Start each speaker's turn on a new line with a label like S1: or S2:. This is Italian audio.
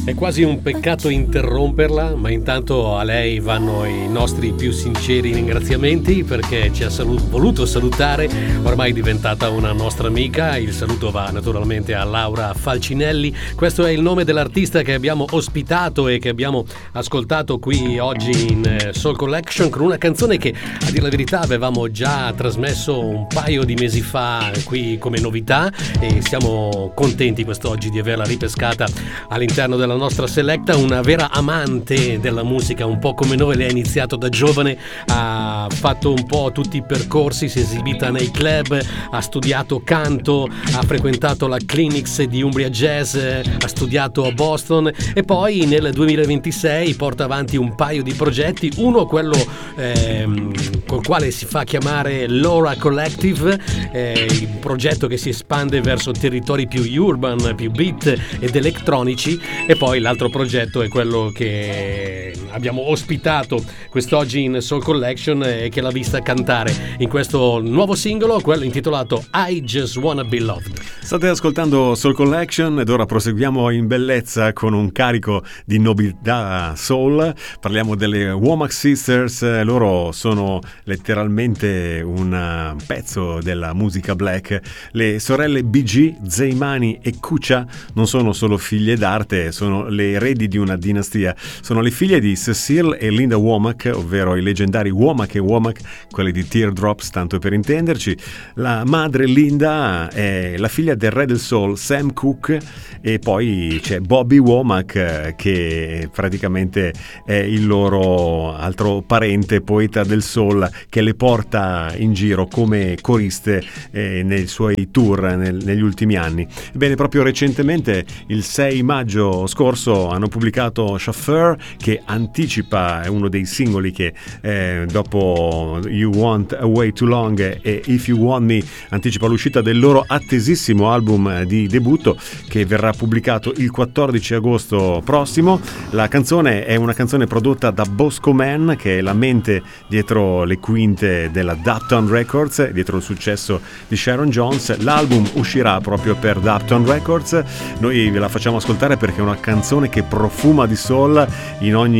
S1: È quasi un peccato interromperla, ma intanto a lei vanno i nostri più sinceri ringraziamenti perché ci ha voluto salutare, ormai è diventata una nostra amica. Il saluto va naturalmente a Laura Falcinelli, questo è il nome dell'artista che abbiamo ospitato e che abbiamo ascoltato qui oggi in Soul Collection con una canzone che, a dire la verità, avevamo già trasmesso un paio di mesi fa qui come novità e siamo contenti quest'oggi di averla ripescata all'interno della nostra selecta. Una vera amante della musica, un po' come noi. Lei ha iniziato da giovane, ha fatto un po' tutti i percorsi, si è esibita nei club, ha studiato canto, ha frequentato la Clinics di Umbria Jazz, ha studiato a Boston e poi nel 2026 porta avanti un paio di progetti, uno quello col quale si fa chiamare Laura Collective, il progetto che si espande verso territori più urban, più beat ed elettronici, e poi l'altro progetto è quello che abbiamo ospitato quest'oggi in Soul Collection e che l'ha vista cantare in questo nuovo singolo, quello intitolato I Just Wanna Be Loved.
S2: State ascoltando Soul Collection ed ora proseguiamo in bellezza con un carico di nobiltà soul. Parliamo delle Womack Sisters. Loro sono letteralmente un pezzo della musica black. Le sorelle BG, Zeimani e Kucha non sono solo figlie d'arte, sono le eredi di una dinastia. Sono le figlie di Cecile e Linda Womack, ovvero i leggendari Womack e Womack, quelli di Teardrops, tanto per intenderci. La madre Linda è la figlia del re del soul Sam Cooke, e poi c'è Bobby Womack che praticamente è il loro altro parente, poeta del soul, che le porta in giro come coriste nei suoi tour negli ultimi anni. Ebbene, proprio recentemente, il 6 maggio scorso, hanno pubblicato Chauffeur, che anticipa, è uno dei singoli che dopo You Want a Way Too Long e If You Want Me anticipa l'uscita del loro attesissimo album di debutto, che verrà pubblicato il 14 agosto prossimo. La canzone è una canzone prodotta da Bosco Man, che è la mente dietro le quinte della Dapton Records, dietro il successo di Sharon Jones. L'album uscirà proprio per Dapton Records. Noi ve la facciamo ascoltare perché è una canzone che profuma di soul in ogni